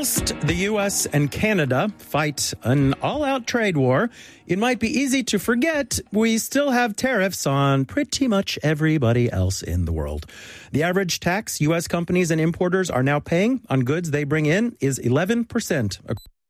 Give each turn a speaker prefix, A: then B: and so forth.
A: Whilst the U.S. and Canada fight an all-out trade war, it might be easy to forget we still have tariffs on pretty much everybody else in the world. The average tax U.S. companies and importers are now paying on goods they bring in is 11%.